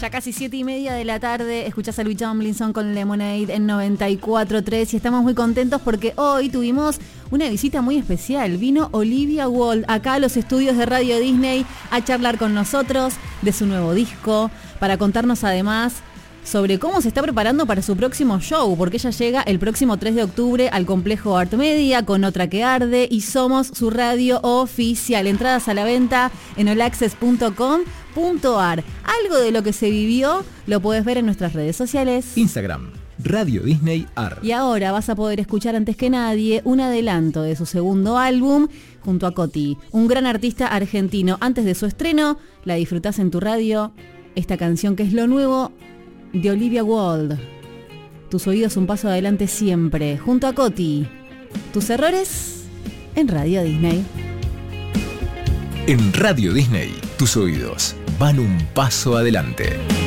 Ya casi 7:30 de la tarde, escuchás a Louis Tomlinson con Lemonade en 94.3 y estamos muy contentos porque hoy tuvimos una visita muy especial. Vino Olivia Wilde acá a los estudios de Radio Disney a charlar con nosotros de su nuevo disco, para contarnos además sobre cómo se está preparando para su próximo show, porque ella llega el próximo 3 de octubre al Complejo Art Media con Otra que Arde y somos su radio oficial. Entradas a la venta en olaccess.com.ar. Algo de lo que se vivió lo puedes ver en nuestras redes sociales. Instagram, Radio Disney Ar. Y ahora vas a poder escuchar antes que nadie un adelanto de su segundo álbum junto a Coti, un gran artista argentino. Antes de su estreno, la disfrutás en tu radio, esta canción que es lo nuevo de Olivia Wilde. Tus oídos un paso adelante siempre, junto a Coti. Tus errores en Radio Disney. En Radio Disney, tus oídos van un paso adelante.